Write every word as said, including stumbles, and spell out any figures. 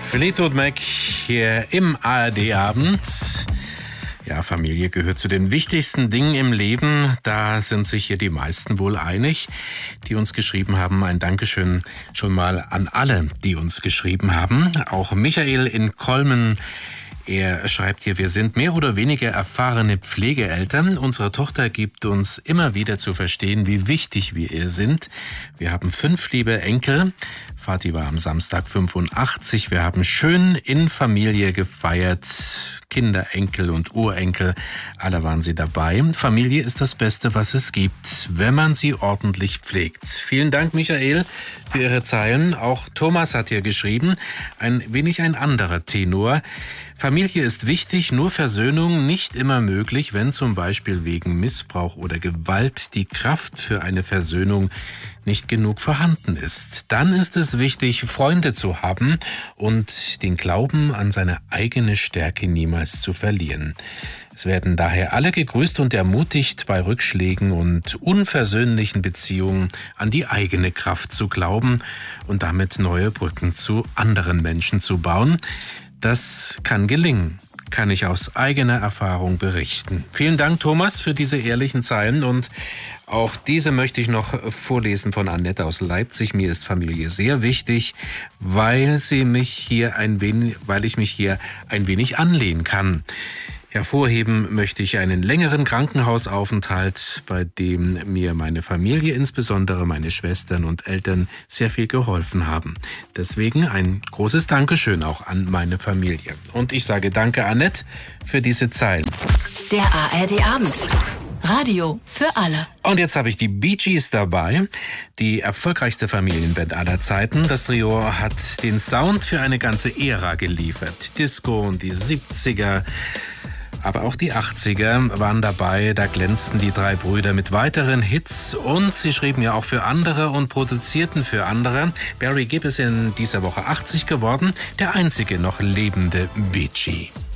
Fleetwood Mac hier im A R D-Abend. Ja, Familie gehört zu den wichtigsten Dingen im Leben. Da sind sich hier die meisten wohl einig, die uns geschrieben haben. Ein Dankeschön schon mal an alle, die uns geschrieben haben. Auch Michael in Kolmen. Er schreibt hier, wir sind mehr oder weniger erfahrene Pflegeeltern. Unsere Tochter gibt uns immer wieder zu verstehen, wie wichtig wir ihr sind. Wir haben fünf liebe Enkel. Vati war am Samstag fünfundachtzig. Wir haben schön in Familie gefeiert. Kinder, Enkel und Urenkel, alle waren sie dabei. Familie ist das Beste, was es gibt, wenn man sie ordentlich pflegt. Vielen Dank, Michael, für Ihre Zeilen. Auch Thomas hat hier geschrieben, ein wenig ein anderer Tenor. Familie ist wichtig, nur Versöhnung nicht immer möglich, wenn zum Beispiel wegen Missbrauch oder Gewalt die Kraft für eine Versöhnung nicht genug vorhanden ist. Dann ist es wichtig, Freunde zu haben und den Glauben an seine eigene Stärke niemals zu verlieren. Es werden daher alle gegrüßt und ermutigt, bei Rückschlägen und unversöhnlichen Beziehungen an die eigene Kraft zu glauben und damit neue Brücken zu anderen Menschen zu bauen. Das kann gelingen, kann ich aus eigener Erfahrung berichten. Vielen Dank, Thomas, für diese ehrlichen Zeilen, und auch diese möchte ich noch vorlesen von Annette aus Leipzig. Mir ist Familie sehr wichtig, weil sie mich hier ein wenig, weil ich mich hier ein wenig anlehnen kann. Hervorheben möchte ich einen längeren Krankenhausaufenthalt, bei dem mir meine Familie, insbesondere meine Schwestern und Eltern, sehr viel geholfen haben. Deswegen ein großes Dankeschön auch an meine Familie. Und ich sage danke, Annette, für diese Zeilen. Der A R D-Abend. Radio für alle. Und jetzt habe ich die Bee Gees dabei, die erfolgreichste Familienband aller Zeiten. Das Trio hat den Sound für eine ganze Ära geliefert. Disco und die siebziger, aber auch die achtziger waren dabei. Da glänzten die drei Brüder mit weiteren Hits, und sie schrieben ja auch für andere und produzierten für andere. Barry Gibb ist in dieser Woche achtzig geworden, der einzige noch lebende Bee Gee.